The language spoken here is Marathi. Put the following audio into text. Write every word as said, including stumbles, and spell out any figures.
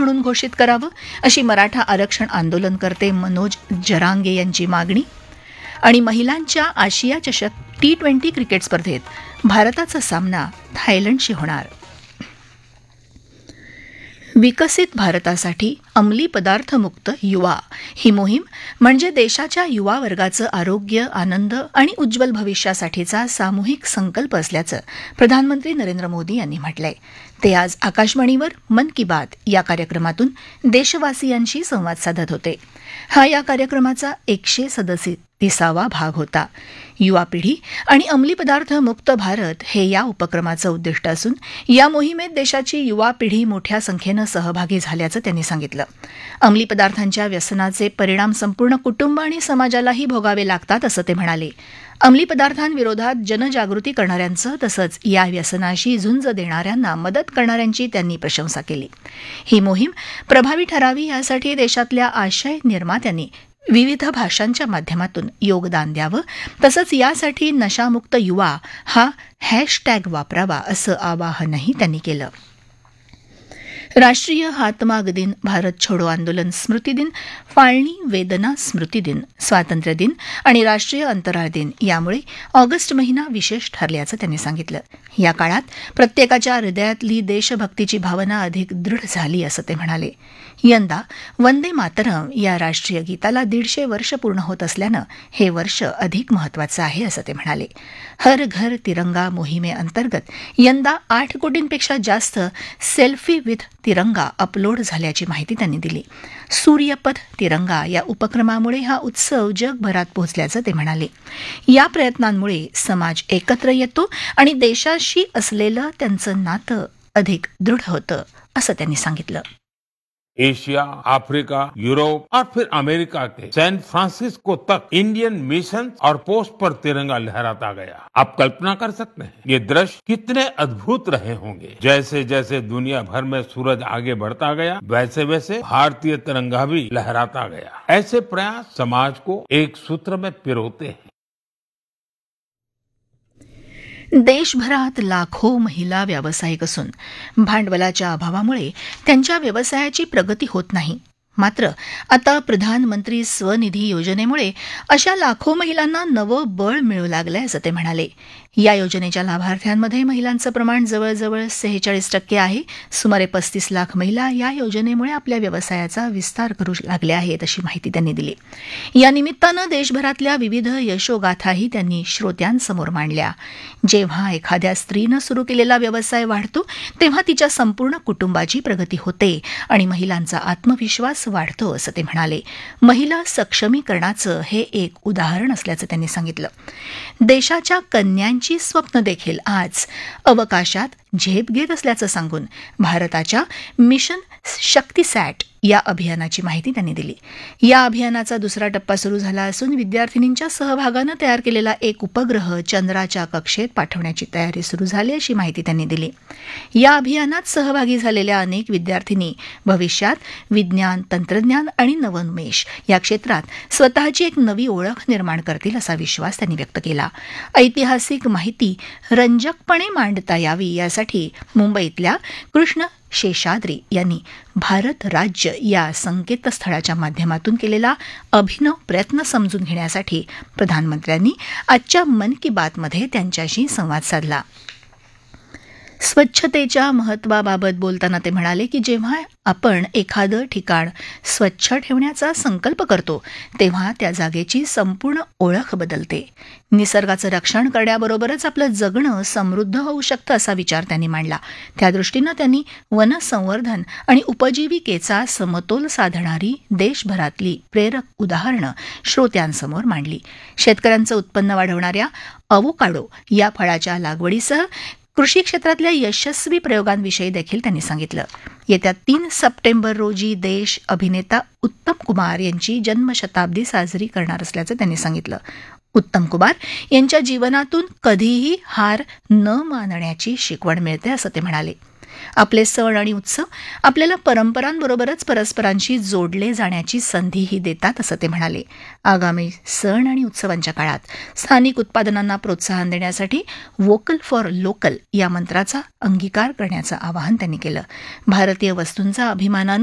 म्हणून घोषित करावं अशी मराठा आरक्षण आंदोलनकर्ते मनोज जरांगे यांची मागणी. आणि महिलांच्या आशिया चषक टी ट्वेंटी क्रिकेट स्पर्धेत भारताचा सामना थायलंडशी होणार. विकसित भारतासाठी अंमली पदार्थमुक्त युवा ही मोहीम म्हणजे देशाच्या युवा वर्गाचं आरोग्य, आनंद आणि उज्ज्वल भविष्यासाठीचा सामूहिक संकल्प असल्याचं प्रधानमंत्री नरेंद्र मोदी यांनी म्हटलंय. ते आज आकाशवाणीवर मन की बात या कार्यक्रमातून देशवासियांशी संवाद साधत होते. हा या कार्यक्रमाचा एकशे सदतीसावा भाग होता. युवा पिढी आणि अंमली पदार्थ मुक्त भारत हे या उपक्रमाचं उद्दिष्ट असून या मोहिमेत देशाची युवा पिढी मोठ्या संख्येनं सहभागी झाल्याचं त्यांनी सांगितलं. अंमली पदार्थांच्या व्यसनाचे परिणाम संपूर्ण कुटुंब आणि समाजालाही भोगावे लागतात असं ते म्हणाले. अंमली पदार्थांविरोधात जनजागृती करणाऱ्यांचं तसंच या व्यसनाशी झुंज देणाऱ्यांना मदत करणाऱ्यांची त्यांनी प्रशंसा केली. ही मोहीम प्रभावी ठरावी यासाठी देशातल्या आशय निर्मात्यांनी विविध भाषांच्या माध्यमातून योगदान द्यावं तसंच यासाठी नशामुक्त युवा हा हॅशटॅग वापरावा असं आवाहनही त्यांनी केलं. राष्ट्रीय हातमाग दिन, भारत छोडो आंदोलन स्मृती दिन, फाळणी वेदना स्मृती दिन, स्वातंत्र्य दिन आणि राष्ट्रीय अंतराळ दिन यामुळे ऑगस्ट महिना विशेष ठरल्याचं त्यांनी सांगितलं. या काळात प्रत्येकाच्या हृदयातली देशभक्तीची भावना अधिक दृढ झाली असं ते म्हणाले. यंदा वंदे मातरम या राष्ट्रीय गीताला दीडशे वर्ष पूर्ण होत असल्यानं हे वर्ष अधिक महत्वाचं आहे असं ते म्हणाले. हर घर तिरंगा मोहिमेअंतर्गत यंदा आठ कोटींपेक्षा जास्त सेल्फी विथ तिरंगा अपलोड झाल्याची माहिती त्यांनी दिली. सूर्यपथ तिरंगा या उपक्रमामुळे हा उत्सव जगभरात पोहोचल्याचं ते म्हणाले. या प्रयत्नांमुळे समाज एकत्र येतो आणि देशाशी असलेलं त्यांचं नातं अधिक दृढ होतं असं त्यांनी सांगितलं. एशिया, अफ्रीका, यूरोप और फिर अमेरिका के सैन फ्रांसिस्को तक इंडियन मिशन और पोस्ट पर तिरंगा लहराता गया. आप कल्पना कर सकते हैं ये दृश्य कितने अद्भुत रहे होंगे. जैसे जैसे दुनिया भर में सूरज आगे बढ़ता गया वैसे वैसे भारतीय तिरंगा भी लहराता गया. ऐसे प्रयास समाज को एक सूत्र में पिरोते हैं. देशभरात लाखो महिला व्यावसायिक असून भांडवलाच्या अभावामुळे त्यांच्या व्यवसायाची प्रगती होत नाही. मात्र आता प्रधानमंत्री स्वनिधी योजनेमुळे अशा लाखो महिलांना नवं बळ मिळू लागलंय असं ते म्हणाले. या योजनेच्या लाभार्थ्यांमध्ये महिलांचं प्रमाण जवळजवळ सेहेचाळीस टक्के आहे. सुमारे पस्तीस लाख महिला या योजनेमुळे आपल्या व्यवसायाचा विस्तार करू लागल्या आहेत अशी माहिती त्यांनी दिली. या निमित्तानं देशभरातल्या विविध यशोगाथाही त्यांनी श्रोत्यांसमोर मांडल्या. जेव्हा एखाद्या स्त्रीनं सुरू केलेला व्यवसाय वाढतो तेव्हा तिच्या संपूर्ण कुटुंबाची प्रगती होते आणि महिलांचा आत्मविश्वास वाढतो असं ते म्हणाले. महिला सक्षमीकरणाचं हे एक उदाहरण असल्याचं त्यांनी सांगितलं. देशाच्या कन्यांची स्वप्न देखील आज अवकाशात झेप घेत असल्याचं सांगून भारताच्या मिशन शक्तिसॅट या अभियानाची माहिती त्यांनी दिली. या अभियानाचा दुसरा टप्पा सुरू झाला असून विद्यार्थिनींच्या सहभागानं तयार केलेला एक उपग्रह चंद्राच्या कक्षेत पाठवण्याची तयारी सुरू झाली अशी माहिती त्यांनी दिली. या अभियानात सहभागी झालेल्या अनेक विद्यार्थिनी भविष्यात विज्ञान, तंत्रज्ञान आणि नवोन्मेष या क्षेत्रात स्वतःची एक नवी ओळख निर्माण करतील असा विश्वास त्यांनी व्यक्त केला. ऐतिहासिक माहिती रंजकपणे मांडता यावी यासाठी मुंबईतल्या कृष्ण शेषाद्री यांनी भारत राज्य या संकेतस्थळाच्या माध्यमातून केलेला अभिनव प्रयत्न समजून घेण्यासाठी प्रधानमंत्र्यांनी आजच्या मन की बातमध्ये त्यांच्याशी संवाद साधला. स्वच्छतेच्या महत्वाबाबत बोलताना ते म्हणाले की जेव्हा आपण एखादं ठिकाण स्वच्छ ठेवण्याचा संकल्प करतो तेव्हा त्या जागेची संपूर्ण ओळख बदलते. निसर्गाचं रक्षण करण्याबरोबरच आपलं जगणं समृद्ध होऊ शकतं असा विचार त्यांनी मांडला. त्यादृष्टीनं त्यांनी वनसंवर्धन आणि उपजीविकेचा समतोल साधणारी देशभरातली प्रेरक उदाहरणं श्रोत्यांसमोर मांडली. शेतकऱ्यांचं उत्पन्न वाढवणाऱ्या अवोकाडो या फळाच्या लागवडीसह कृषी क्षेत्रातल्या यशस्वी प्रयोगांविषयी देखील त्यांनी सांगितलं. येत्या तीन सप्टेंबर रोजी देश अभिनेता उत्तम कुमार यांची जन्मशताब्दी साजरी करणार असल्याचं त्यांनी सांगितलं. उत्तम कुमार यांच्या जीवनातून कधीही हार न मानण्याची शिकवण मिळते असं ते म्हणाले. आपले सण आणि उत्सव आपल्याला परंपरांबरोबरच परस्परांशी जोडले जाण्याची संधीही देतात असं ते म्हणाले. आगामी सण आणि उत्सवांच्या काळात स्थानिक उत्पादनांना प्रोत्साहन देण्यासाठी वोकल फॉर लोकल या मंत्राचा अंगीकार करण्याचं आवाहन त्यांनी केलं. भारतीय वस्तूंचा अभिमानानं